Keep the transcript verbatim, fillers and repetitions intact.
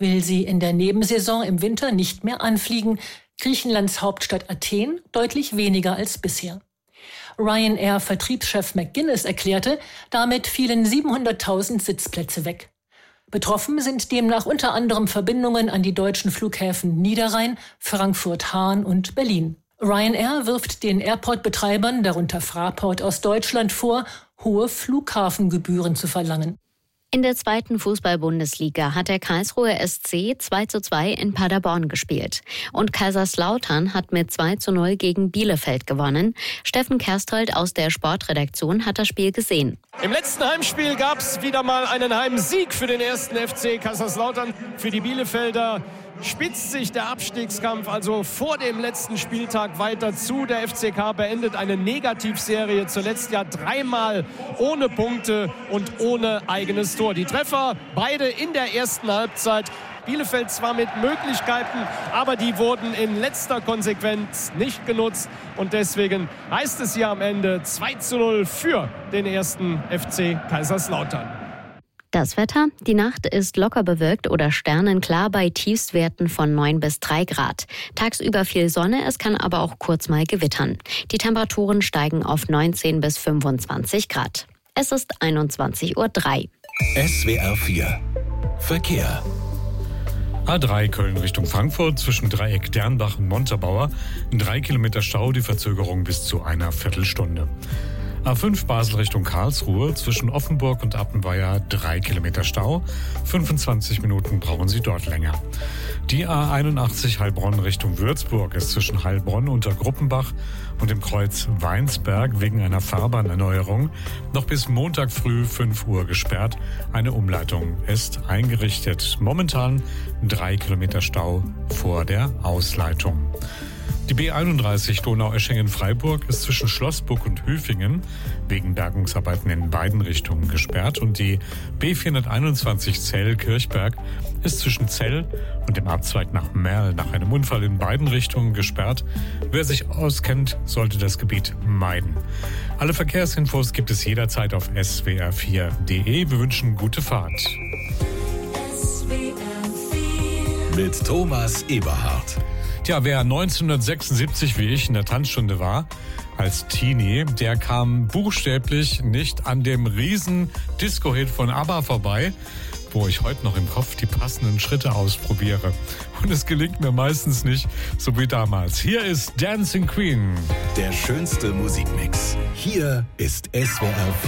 will sie in der Nebensaison im Winter nicht mehr anfliegen, Griechenlands Hauptstadt Athen deutlich weniger als bisher. Ryanair-Vertriebschef McGuinness erklärte, damit fielen siebenhunderttausend Sitzplätze weg. Betroffen sind demnach unter anderem Verbindungen an die deutschen Flughäfen Niederrhein, Frankfurt-Hahn und Berlin. Ryanair wirft den Airport-Betreibern, darunter Fraport aus Deutschland, vor, hohe Flughafengebühren zu verlangen. In der zweiten Fußball-Bundesliga hat der Karlsruher S C zwei zu zwei in Paderborn gespielt. Und Kaiserslautern hat mit zwei zu null gegen Bielefeld gewonnen. Steffen Kerstold aus der Sportredaktion hat das Spiel gesehen. Im letzten Heimspiel gab es wieder mal einen Heimsieg für den ersten F C Kaiserslautern. Für die Bielefelder spitzt sich der Abstiegskampf also vor dem letzten Spieltag weiter zu. Der F C K beendet eine Negativserie, zuletzt ja dreimal ohne Punkte und ohne eigenes Tor. Die Treffer beide in der ersten Halbzeit. Bielefeld zwar mit Möglichkeiten, aber die wurden in letzter Konsequenz nicht genutzt. Und deswegen heißt es hier am Ende zwei zu null für den ersten F C Kaiserslautern. Das Wetter: Die Nacht ist locker bewölkt oder sternenklar bei Tiefstwerten von neun bis drei Grad. Tagsüber viel Sonne, es kann aber auch kurz mal gewittern. Die Temperaturen steigen auf neunzehn bis fünfundzwanzig Grad. Es ist einundzwanzig Uhr drei. S W R vier Verkehr. A drei Köln Richtung Frankfurt zwischen Dreieck Dernbach und Montabaur. Drei Kilometer Stau, die Verzögerung bis zu einer Viertelstunde. A fünf Basel Richtung Karlsruhe zwischen Offenburg und Appenweier drei Kilometer Stau. fünfundzwanzig Minuten brauchen Sie dort länger. Die A einundachtzig Heilbronn Richtung Würzburg ist zwischen Heilbronn unter Gruppenbach und dem Kreuz Weinsberg wegen einer Fahrbahnerneuerung noch bis Montag früh fünf Uhr gesperrt. Eine Umleitung ist eingerichtet. Momentan drei Kilometer Stau vor der Ausleitung. Die B einunddreißig Donaueschingen-Freiburg ist zwischen Schlossburg und Hüfingen wegen Bergungsarbeiten in beiden Richtungen gesperrt und die B vierhunderteinundzwanzig Zell-Kirchberg ist zwischen Zell und dem Abzweig nach Merl nach einem Unfall in beiden Richtungen gesperrt. Wer sich auskennt, sollte das Gebiet meiden. Alle Verkehrsinfos gibt es jederzeit auf S W R vier punkt de. Wir wünschen gute Fahrt. Mit Thomas Eberhardt. Tja, wer neunzehnhundertsechsundsiebzig wie ich in der Tanzstunde war, als Teenie, der kam buchstäblich nicht an dem riesen Disco-Hit von ABBA vorbei, wo ich heute noch im Kopf die passenden Schritte ausprobiere. Und es gelingt mir meistens nicht, so wie damals. Hier ist Dancing Queen. Der schönste Musikmix. Hier ist S W R vier.